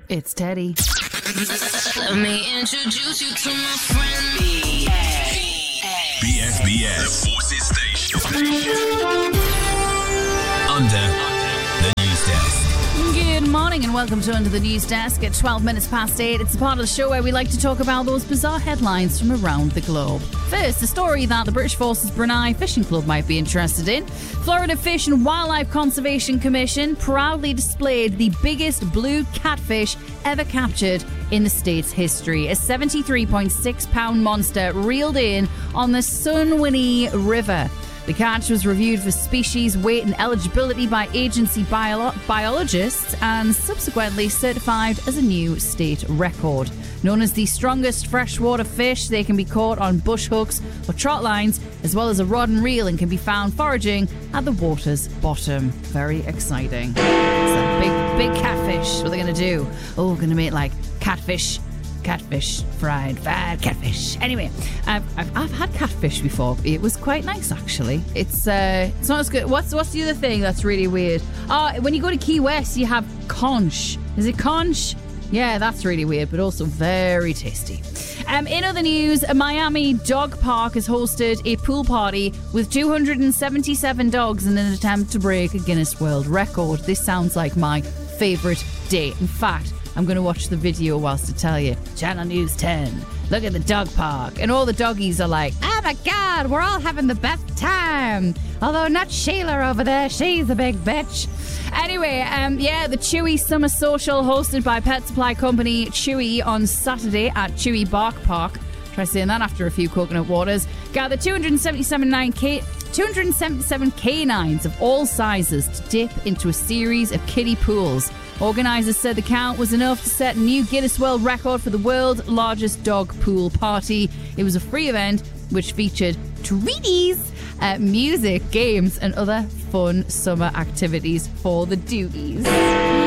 It's Teddy. Let me introduce you to my friend BFBS, the Forces Station. Under the News Desk. Good morning and welcome to Under the News Desk at 12 minutes past 8. It's the part of the show where we like to talk about those bizarre headlines from around the globe. First, a story that the British Forces Brunei Fishing Club might be interested in. Florida Fish and Wildlife Conservation Commission proudly displayed the biggest blue catfish ever captured in the state's history. A 73.6 pound monster reeled in on the Sunwini River. The catch was reviewed for species, weight and eligibility by agency biologists and subsequently certified as a new state record. Known as the strongest freshwater fish, they can be caught on bush hooks or trot lines, as well as a rod and reel, and can be found foraging at the water's bottom. Very exciting. It's a big catfish. What are they going to do? Oh, we're going to make like catfish fried catfish. Anyway, I've had catfish before. It was quite nice, actually. It's not as good. What's the other thing that's really weird? When you go to Key West, you have conch. Is it conch? Yeah, that's really weird, but also very tasty. In other news, a Miami dog park has hosted a pool party with 277 dogs in an attempt to break a Guinness World Record. This sounds like my favourite day. In fact, I'm going to watch the video whilst I tell you. Channel News 10. Look at the dog park. And all the doggies are like, oh my God, we're all having the best time. Although not Sheila over there. She's a big bitch. Anyway, the Chewy Summer Social hosted by pet supply company Chewy on Saturday at Chewy Bark Park. Try saying that after a few coconut waters. Gathered 277 canines of all sizes to dip into a series of kiddie pools. Organisers said the count was enough to set a new Guinness World Record for the world's largest dog pool party. It was a free event which featured treaties, music, games and other fun summer activities for the doogies.